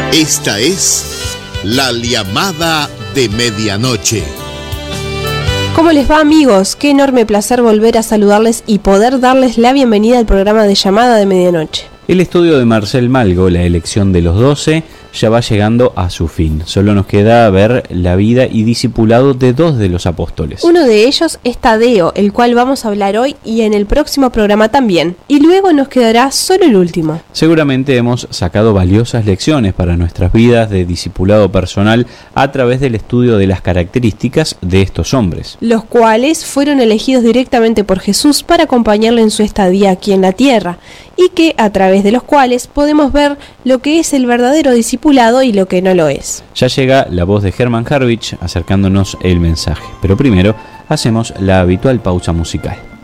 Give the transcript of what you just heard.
Esta es la llamada de medianoche. ¿Cómo les va, amigos? Qué enorme placer volver a saludarles y poder darles la bienvenida al programa de Llamada de Medianoche. El estudio de Marcel Malgo, la elección de los 12, ya va llegando a su fin. Solo nos queda ver la vida y discipulado de dos de los apóstoles. Uno de ellos es Tadeo, el cual vamos a hablar hoy y en el próximo programa también. Y luego nos quedará solo el último. Seguramente hemos sacado valiosas lecciones para nuestras vidas de discipulado personal a través del estudio de las características de estos hombres, los cuales fueron elegidos directamente por Jesús para acompañarle en su estadía aquí en la tierra, y que a través de los cuales podemos ver lo que es el verdadero discipulado y lo que no lo es. Ya llega la voz de Germán Harvich acercándonos el mensaje, pero primero hacemos la habitual pausa musical.